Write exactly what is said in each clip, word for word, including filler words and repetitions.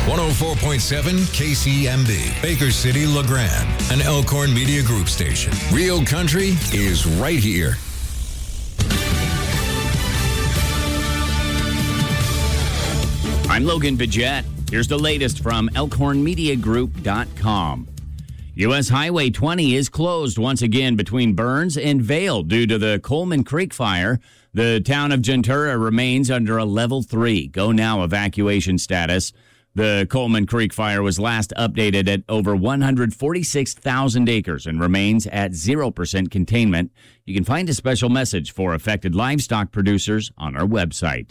one oh four point seven K C M B, Baker City, LeGrand, an Elkhorn Media Group station. Real country is right here. I'm Logan Bidget. Here's the latest from Elkhorn Media Group dot com. U S Highway twenty is closed once again between Burns and Vail due to the Coleman Creek fire. The town of Gentura remains under a level three go now evacuation status. The Coleman Creek fire was last updated at over one hundred forty-six thousand acres and remains at zero percent containment. You can find a special message for affected livestock producers on our website.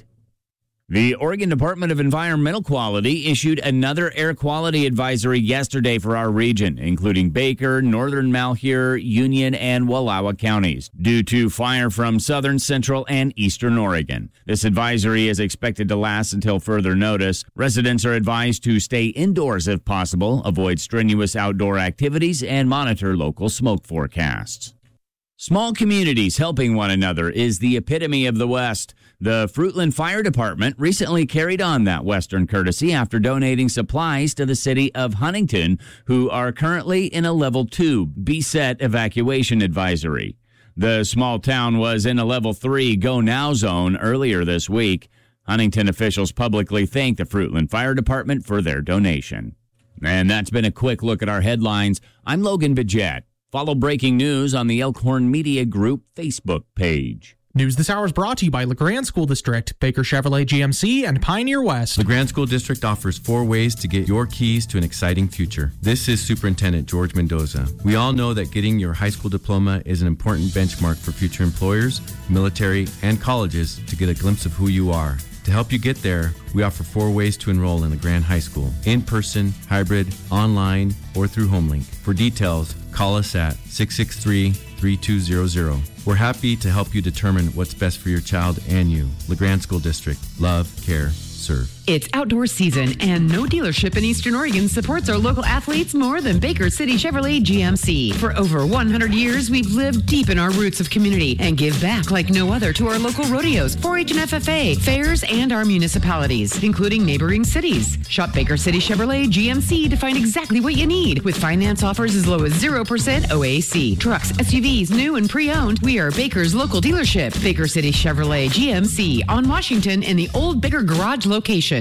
The Oregon Department of Environmental Quality issued another air quality advisory yesterday for our region, including Baker, Northern Malheur, Union, and Wallowa counties, due to fire from southern, central, and eastern Oregon. This advisory is expected to last until further notice. Residents are advised to stay indoors if possible, avoid strenuous outdoor activities, and monitor local smoke forecasts. Small communities helping one another is the epitome of the West. The Fruitland Fire Department recently carried on that Western courtesy after donating supplies to the city of Huntington, who are currently in a level two B S E T evacuation advisory. The small town was in a level three go now zone earlier this week. Huntington officials publicly thanked the Fruitland Fire Department for their donation. And that's been a quick look at our headlines. I'm Logan Bidget. Follow breaking news on the Elkhorn Media Group Facebook page. News this hour is brought to you by LeGrand School District, Baker Chevrolet G M C, and Pioneer West. LeGrand School District offers four ways to get your keys to an exciting future. This is Superintendent George Mendoza. We all know that getting your high school diploma is an important benchmark for future employers, military, and colleges to get a glimpse of who you are. To help you get there, we offer four ways to enroll in LeGrand High School: in-person, hybrid, online, or through HomeLink. For details, call us at six six three, three two zero zero. We're happy to help you determine what's best for your child and you. LeGrand School District. Love, care, serve. It's outdoor season, and no dealership in Eastern Oregon supports our local athletes more than Baker City Chevrolet G M C. For over one hundred years, we've lived deep in our roots of community and give back like no other to our local rodeos, four H and F F A, fairs, and our municipalities, including neighboring cities. Shop Baker City Chevrolet G M C to find exactly what you need, with finance offers as low as zero percent O A C. Trucks, S U Vs, new and pre-owned, we are Baker's local dealership. Baker City Chevrolet G M C on Washington in the Old Baker Garage location.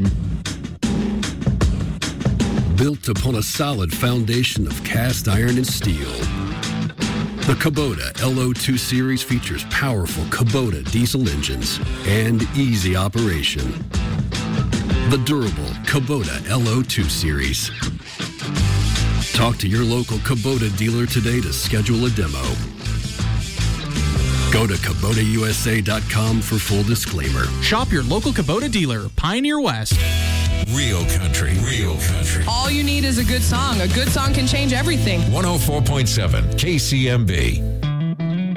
Built upon a solid foundation of cast iron and steel, the Kubota L O two Series features powerful Kubota diesel engines and easy operation. The durable Kubota L O two Series. Talk to your local Kubota dealer today to schedule a demo. Go to Kubota U S A dot com for full disclaimer. Shop your local Kubota dealer, Pioneer West. Real country, real country. All you need is a good song. A good song can change everything. one oh four point seven K C M B.